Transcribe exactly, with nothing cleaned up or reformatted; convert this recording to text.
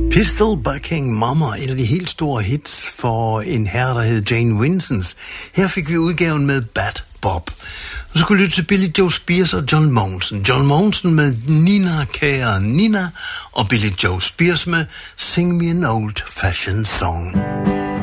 Pistol Bucking Mama, et af de helt store hits for en herre, der hed Jane Winsons. Her fik vi udgaven med Bad Bob. Og så kunne vi lytte til Billy Joe Spears og John Monsen. John Monsen med Nina, kære Nina, og Billy Joe Spears med Sing Me an Old Fashioned Song.